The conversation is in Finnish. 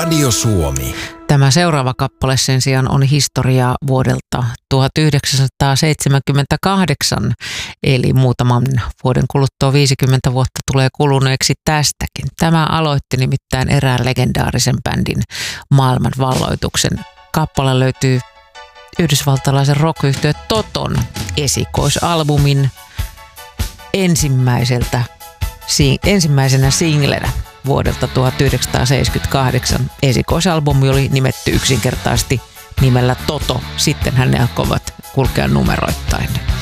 Radio Suomi. Tämä seuraava kappale sen sijaan on historiaa vuodelta 1978, eli muutaman vuoden kuluttua 50 vuotta tulee kuluneeksi tästäkin. Tämä aloitti nimittäin erään legendaarisen bändin maailmanvalloituksen. Kappale löytyy yhdysvaltalaisen rock-yhtye Toton esikoisalbumin ensimmäisenä singlenä vuodelta 1978. Esikoisalbumi oli nimetty yksinkertaisesti nimellä Toto. Sitten hän ne alkoivat kulkea numeroittain.